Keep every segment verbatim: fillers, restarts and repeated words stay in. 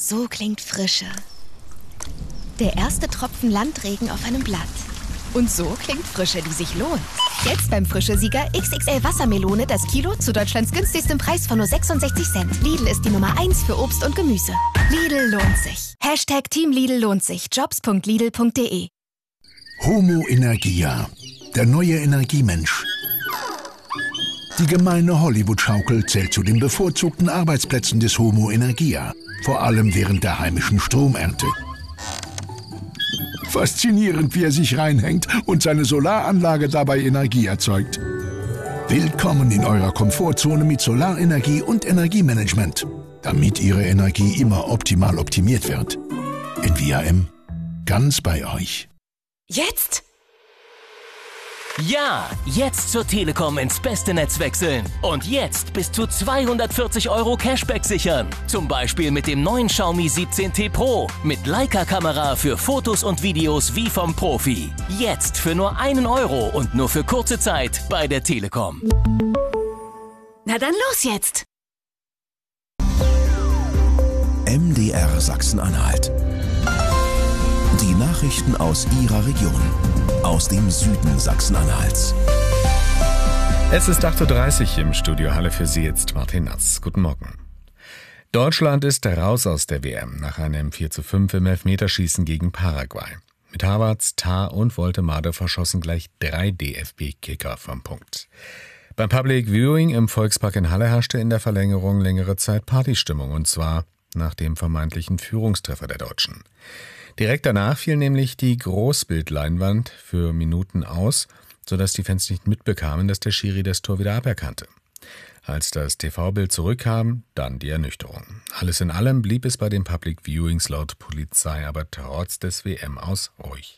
So klingt Frische. Der erste Tropfen Landregen auf einem Blatt. Und so klingt Frische, die sich lohnt. Jetzt beim Frische-Sieger X X L Wassermelone das Kilo zu Deutschlands günstigstem Preis von nur sechsundsechzig Cent. Lidl ist die Nummer eins für Obst und Gemüse. Lidl lohnt sich. Hashtag Team Lidl lohnt sich. jobs punkt lidl punkt de. Homo Energia, der neue Energiemensch. Die gemeine Hollywood-Schaukel zählt zu den bevorzugten Arbeitsplätzen des Homo Energia, vor allem während der heimischen Stromernte. Faszinierend, wie er sich reinhängt und seine Solaranlage dabei Energie erzeugt. Willkommen in eurer Komfortzone mit Solarenergie und Energiemanagement, damit Ihre Energie immer optimal optimiert wird. In V R M, ganz bei euch. Jetzt? Ja, jetzt zur Telekom ins beste Netz wechseln. Und jetzt bis zu zweihundertvierzig Euro Cashback sichern. Zum Beispiel mit dem neuen Xiaomi siebzehn T Pro. Mit Leica-Kamera für Fotos und Videos wie vom Profi. Jetzt für nur einen Euro und nur für kurze Zeit bei der Telekom. Na dann los jetzt! M D R Sachsen-Anhalt. Die Nachrichten aus Ihrer Region. Aus dem Süden Sachsen-Anhalts. Es ist acht Uhr dreißig im Studio Halle, für Sie jetzt Martin Nass. Guten Morgen. Deutschland ist raus aus der W M nach einem vier zu fünf im Elfmeterschießen gegen Paraguay. Mit Havertz, Tah und Woltemade verschossen gleich drei D F B-Kicker vom Punkt. Beim Public Viewing im Volkspark in Halle herrschte in der Verlängerung längere Zeit Partystimmung, und zwar nach dem vermeintlichen Führungstreffer der Deutschen. Direkt danach fiel nämlich die Großbildleinwand für Minuten aus, sodass die Fans nicht mitbekamen, dass der Schiri das Tor wieder aberkannte. Als das T V-Bild zurückkam, dann die Ernüchterung. Alles in allem blieb es bei den Public Viewings laut Polizei aber trotz des W M-Aus ruhig.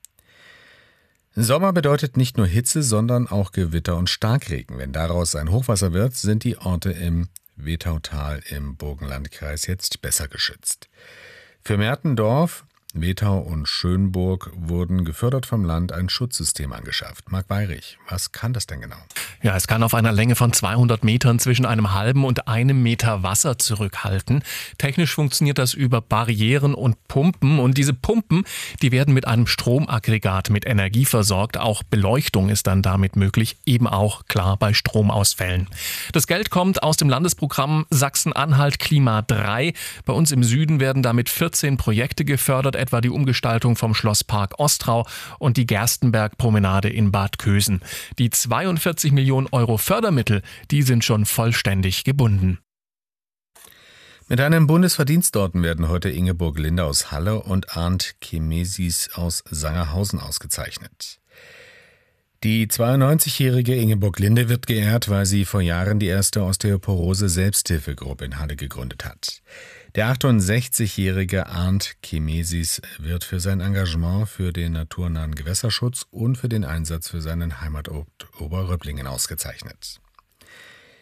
Sommer bedeutet nicht nur Hitze, sondern auch Gewitter und Starkregen. Wenn daraus ein Hochwasser wird, sind die Orte im Wetautal im Burgenlandkreis jetzt besser geschützt. Für Mertendorf, Wetau und Schönburg wurden gefördert vom Land ein Schutzsystem angeschafft. Marc Weyrich, was kann das denn genau? Ja, es kann auf einer Länge von zweihundert Metern zwischen einem halben und einem Meter Wasser zurückhalten. Technisch funktioniert das über Barrieren und Pumpen. Und diese Pumpen, die werden mit einem Stromaggregat mit Energie versorgt. Auch Beleuchtung ist dann damit möglich, eben auch klar bei Stromausfällen. Das Geld kommt aus dem Landesprogramm Sachsen-Anhalt Klima drei. Bei uns im Süden werden damit vierzehn Projekte gefördert, etwa die Umgestaltung vom Schlosspark Ostrau und die Gerstenberg-Promenade in Bad Kösen. Die zweiundvierzig Millionen Euro Fördermittel, die sind schon vollständig gebunden. Mit einem Bundesverdienstorden werden heute Ingeborg Linde aus Halle und Arndt Kemesis aus Sangerhausen ausgezeichnet. Die zweiundneunzigjährige Ingeborg Linde wird geehrt, weil sie vor Jahren die erste Osteoporose-Selbsthilfegruppe in Halle gegründet hat. Der achtundsechzigjährige Arndt Kemesis wird für sein Engagement für den naturnahen Gewässerschutz und für den Einsatz für seinen Heimatort Oberröpplingen ausgezeichnet.